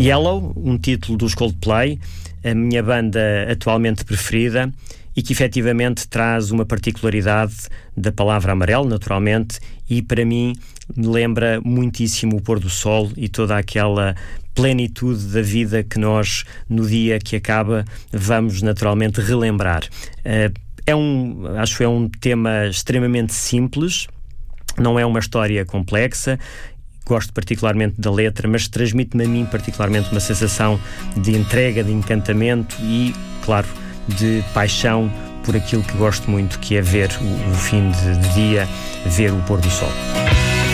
Yellow, um título dos Coldplay, a minha banda atualmente preferida, e que efetivamente traz uma particularidade da palavra amarelo, naturalmente, e para mim me lembra muitíssimo o pôr do sol e toda aquela plenitude da vida que nós, no dia que acaba, vamos naturalmente relembrar. Acho que é um tema extremamente simples, não é uma história complexa. Gosto particularmente da letra, mas transmite-me a mim particularmente uma sensação de entrega, de encantamento e, claro, de paixão por aquilo que gosto muito, que é ver o fim de dia, ver o pôr do sol.